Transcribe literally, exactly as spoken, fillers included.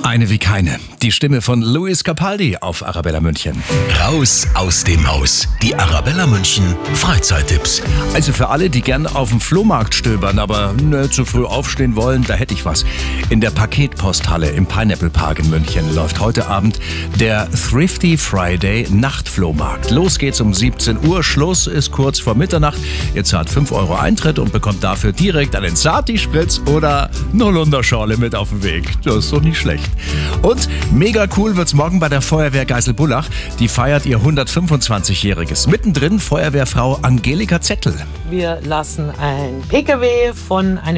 Eine wie keine. Die Stimme von Luis Capaldi auf Arabella München. Raus aus dem Haus. Die Arabella München Freizeittipps. Also für alle, die gern auf dem Flohmarkt stöbern, aber nicht zu früh aufstehen wollen, da hätte ich was. In der Paketposthalle im Pineapple Park in München läuft heute Abend der Thrifty Friday Nachtflohmarkt. Los geht's um siebzehn Uhr, Schluss ist kurz vor Mitternacht. Ihr zahlt fünf Euro Eintritt und bekommt dafür direkt einen Sati-Spritz oder eine Holunderschorle mit auf den Weg. Das ist doch nicht schlecht. Und mega cool wird's morgen bei der Feuerwehr Geiselbullach. Die feiert ihr hundertfünfundzwanzigjähriges. Mittendrin Feuerwehrfrau Angelika Zettel. Wir lassen ein P K W von einem